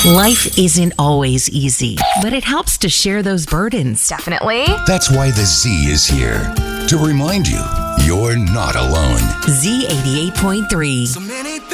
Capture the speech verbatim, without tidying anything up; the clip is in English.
Life isn't always easy, but it helps to share those burdens. Definitely. That's why the Z is here to remind you you're not alone. Z eighty-eight point three. So many